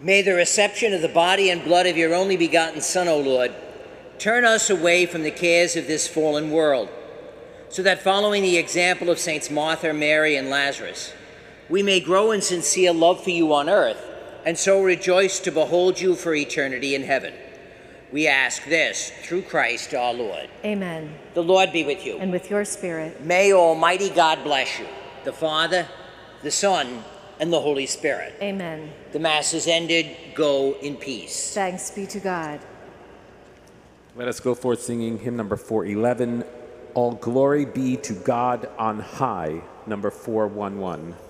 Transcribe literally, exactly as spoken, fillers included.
May the reception of the body and blood of your only begotten Son, O Lord, turn us away from the cares of this fallen world, so that following the example of Saints Martha, Mary, and Lazarus, we may grow in sincere love for you on earth, and so rejoice to behold you for eternity in heaven. We ask this through Christ our Lord. Amen. The Lord be with you. And with your spirit. May Almighty God bless you, the Father, the Son, and the Holy Spirit. Amen. The Mass is ended. Go in peace. Thanks be to God. Let us go forth singing hymn number four eleven, All Glory Be to God on High, number four eleven.